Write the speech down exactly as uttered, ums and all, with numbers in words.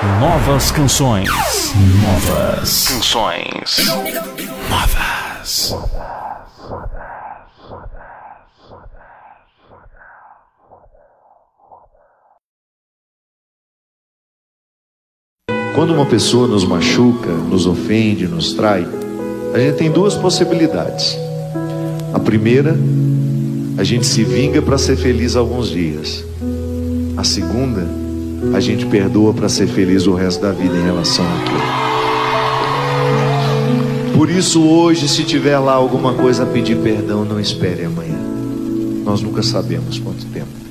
Novas canções. Novas canções. Novas. Quando uma pessoa nos machuca, nos ofende, nos trai, a gente tem duas possibilidades. A primeira, a gente se vinga para ser feliz alguns dias. A segunda, a gente perdoa para ser feliz o resto da vida em relação àquilo. Por isso hoje, se tiver lá alguma coisa a pedir perdão, não espere amanhã. Nós nunca sabemos quanto tempo.